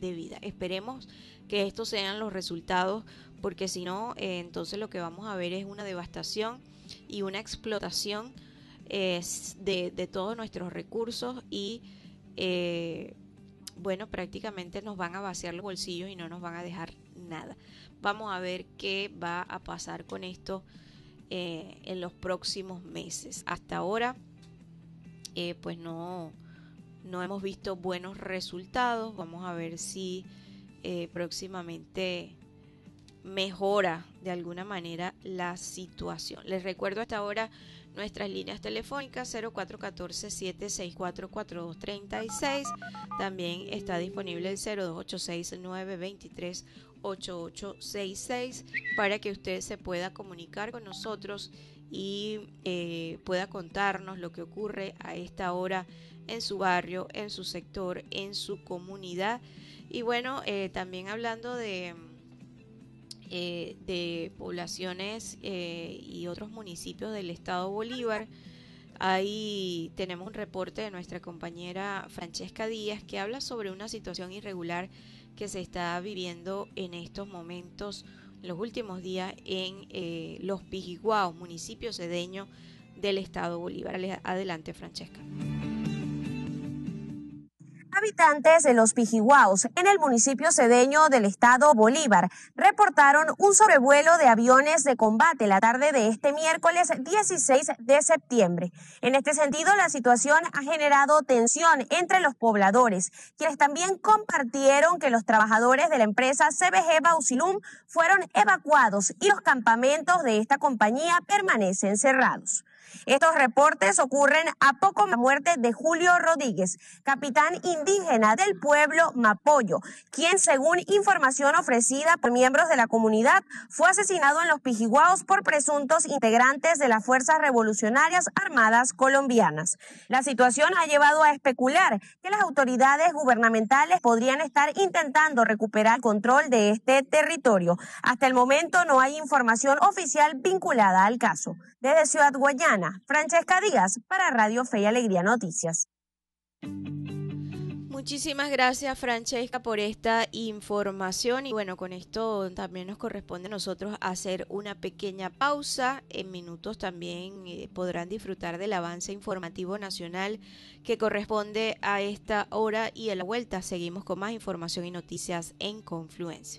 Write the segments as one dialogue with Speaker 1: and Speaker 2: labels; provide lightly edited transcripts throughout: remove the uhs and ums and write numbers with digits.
Speaker 1: de vida. Esperemos que estos sean los resultados, porque si no, entonces lo que vamos a ver es una devastación y una explotación de todos nuestros recursos y bueno, prácticamente nos van a vaciar los bolsillos y no nos van a dejar nada. Vamos a ver qué va a pasar con esto en los próximos meses. Hasta ahora, pues no hemos visto buenos resultados. Vamos a ver si próximamente mejora de alguna manera la situación. Les recuerdo hasta ahora nuestras líneas telefónicas 0414-764-4236. También está disponible el 0286-923-8866 para que usted se pueda comunicar con nosotros y pueda contarnos lo que ocurre a esta hora en su barrio, en su sector, en su comunidad. Y bueno, también hablando de poblaciones y otros municipios del estado Bolívar, ahí tenemos un reporte de nuestra compañera Francesca Díaz que habla sobre una situación irregular que se está viviendo en estos momentos, en los últimos días, en Los Pijiguaos, municipio cedeño del estado Bolívar. Adelante, Francesca.
Speaker 2: Habitantes de Los Pijiguaos, en el municipio cedeño del estado Bolívar, reportaron un sobrevuelo de aviones de combate la tarde de este miércoles 16 de septiembre. En este sentido, la situación ha generado tensión entre los pobladores, quienes también compartieron que los trabajadores de la empresa CBG Bausilum fueron evacuados y los campamentos de esta compañía permanecen cerrados. Estos reportes ocurren a poco de la muerte de Julio Rodríguez, capitán indígena del pueblo Mapoyo, quien, según información ofrecida por miembros de la comunidad, fue asesinado en Los Pijiguaos por presuntos integrantes de las Fuerzas Revolucionarias Armadas colombianas. La situación ha llevado a especular que las autoridades gubernamentales podrían estar intentando recuperar el control de este territorio. Hasta el momento no hay información oficial vinculada al caso. Desde Ciudad Guayana, Francesca Díaz para Radio Fe y Alegría Noticias.
Speaker 1: Muchísimas gracias, Francesca, por esta información. Y bueno, con esto también nos corresponde a nosotros hacer una pequeña pausa. En minutos también podrán disfrutar del avance informativo nacional que corresponde a esta hora, y a la vuelta seguimos con más información y noticias en Confluencia.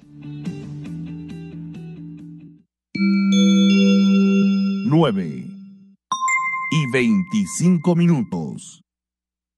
Speaker 3: 9:25.